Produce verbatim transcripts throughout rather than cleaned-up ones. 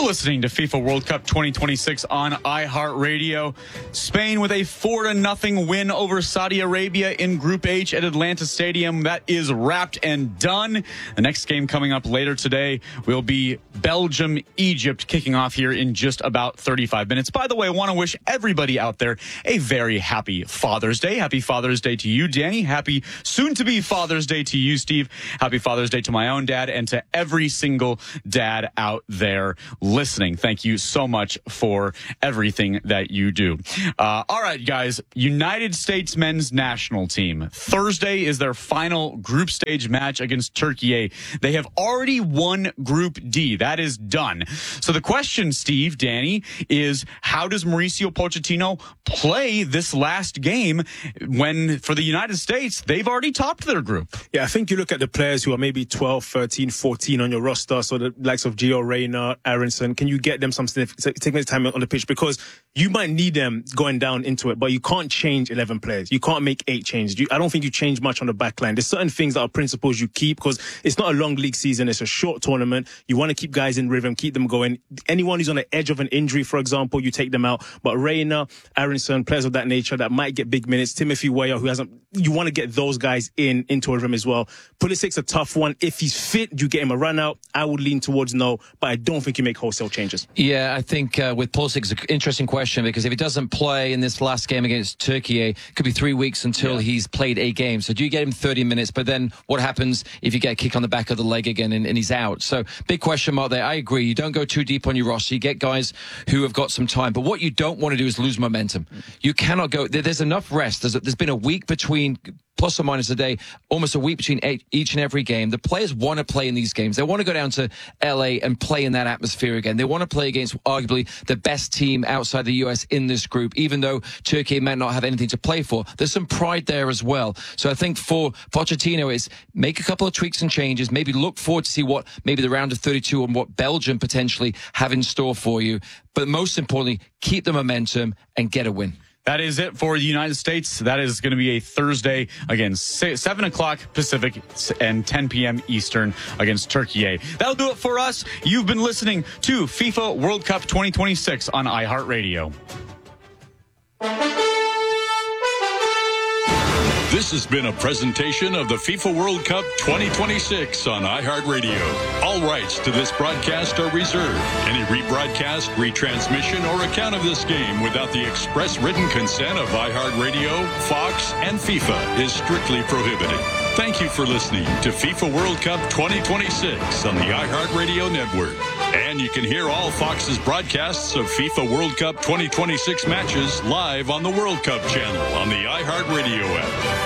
listening to FIFA World Cup twenty twenty-six on iHeartRadio. Spain with a four to nothing win over Saudi Arabia in Group H at Atlanta Stadium. That is wrapped and done. The next game coming up later today will be Belgium-Egypt, kicking off here in just about thirty-five minutes. By the way, I want to wish everybody out there a very happy Father's Day. Happy Father's Day to you, Danny. Happy soon-to-be Father's Day to you, Steve. Happy Father's Day to my own dad and to every single dad out there listening. Thank you so much for everything that you do. Uh, all right, guys. United States men's national team. Thursday is their final group stage match against Turkey. They have already won Group D. That is done. So the question, Steve, Danny, is how does Mauricio Pochettino play this last game when, for the United States, they've already topped their group? Yeah, I think you look at the players who are maybe twelve, thirteen, fourteen on your roster, so the likes of Gio Reyna, Aronson, can you get them some significant time on the pitch? Because you might need them going down into it, but you can't change eleven players. You can't make eight changes. You, I don't think you change much on the back line. There's certain things that are principles you keep because it's not a long league season. It's a short tournament. You want to keep guys in rhythm, keep them going. Anyone who's on the edge of an injury, for example, you take them out. But Reyna, Aronson, players of that nature that might get big minutes. Timothy Weah, who hasn't, you want to get those guys in, into a rhythm as well. Pulisic's a tough one. If he's fit, you get him a run out. I would lean towards no, but I don't think you make wholesale changes. Yeah, I think uh, with Pulisic, it's an interesting question because if he doesn't play in this last game against Turkey, it could be three weeks until yeah. he's played a game. So do you get him thirty minutes? But then what happens if you get a kick on the back of the leg again and, and he's out? So big question mark there. I agree. You don't go too deep on your roster. You get guys who have got some time. But what you don't want to do is lose momentum. You cannot go. There's enough rest. There's, there's been a week between, plus or minus a day, almost a week between eight, each and every game. The players want to play in these games. They want to go down to L A and play in that atmosphere again. They want to play against arguably the best team outside the U S in this group, even though Turkey might not have anything to play for. There's some pride there as well. So I think for Pochettino is make a couple of tweaks and changes, maybe look forward to see what maybe the round of thirty-two and what Belgium potentially have in store for you. But most importantly, keep the momentum and get a win. That is it for the United States. That is going to be a Thursday, again, seven o'clock Pacific and ten p.m. Eastern against Turkey. That'll do it for us. You've been listening to FIFA World Cup twenty twenty-six on iHeartRadio. This has been a presentation of the FIFA World Cup twenty twenty-six on iHeartRadio. All rights to this broadcast are reserved. Any rebroadcast, retransmission, or account of this game without the express written consent of iHeartRadio, Fox, and FIFA is strictly prohibited. Thank you for listening to FIFA World Cup twenty twenty-six on the iHeartRadio network. And you can hear all Fox's broadcasts of FIFA World Cup twenty twenty-six matches live on the World Cup channel on the iHeartRadio app.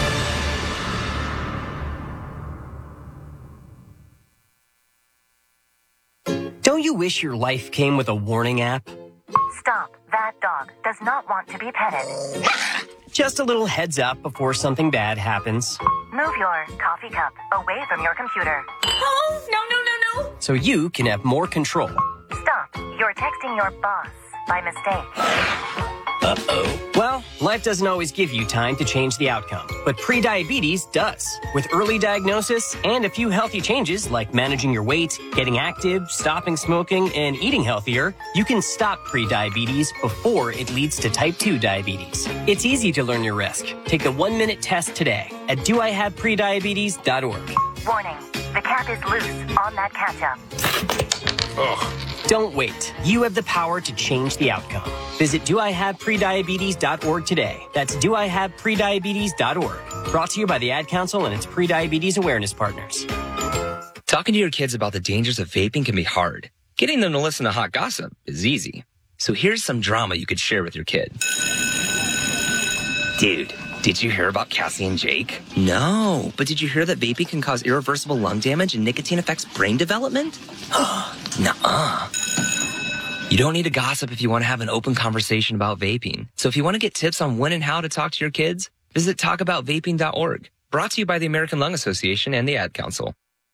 Don't you wish your life came with a warning app? Stop. That dog does not want to be petted. Just a little heads up before something bad happens. Move your coffee cup away from your computer. Oh, no, no, no, no. So you can have more control. Stop. You're texting your boss by mistake. Uh-oh. Well, life doesn't always give you time to change the outcome, but prediabetes does. With early diagnosis and a few healthy changes like managing your weight, getting active, stopping smoking, and eating healthier, you can stop prediabetes before it leads to type two diabetes. It's easy to learn your risk. Take the one-minute test today at do I have prediabetes dot org. Warning, the cap is loose on that ketchup. Ugh. Don't wait. You have the power to change the outcome. Visit do I have prediabetes dot org today. That's do I have prediabetes dot org. Brought to you by the Ad Council and its prediabetes awareness partners. Talking to your kids about the dangers of vaping can be hard. Getting them to listen to hot gossip is easy. So here's some drama you could share with your kid. Dude, did you hear about Cassie and Jake? No, but did you hear that vaping can cause irreversible lung damage and nicotine affects brain development? Nuh-uh. You don't need to gossip if you want to have an open conversation about vaping. So if you want to get tips on when and how to talk to your kids, visit talk about vaping dot org. Brought to you by the American Lung Association and the Ad Council.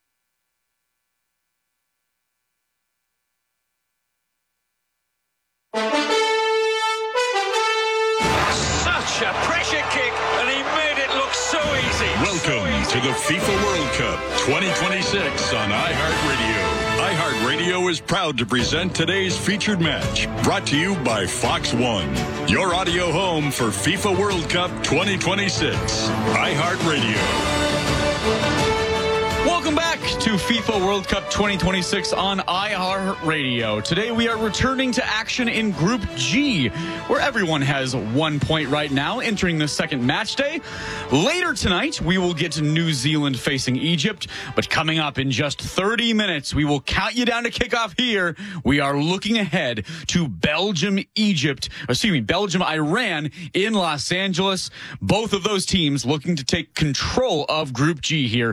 Such a pressure kick, and he made it look so easy. Welcome so easy. to the FIFA World Cup twenty twenty-six on iHeartRadio. iHeartRadio. Radio is proud to present today's featured match, brought to you by Fox One, your audio home for FIFA World Cup twenty twenty-six. iHeartRadio. Welcome back to FIFA World Cup twenty twenty-six on iHeartRadio. Today we are returning to action in Group G, where everyone has one point right now, entering the second match day. Later tonight, we will get to New Zealand facing Egypt, but coming up in just thirty minutes, we will count you down to kickoff here. We are looking ahead to Belgium, Egypt, excuse me, Belgium, Iran in Los Angeles. Both of those teams looking to take control of Group G here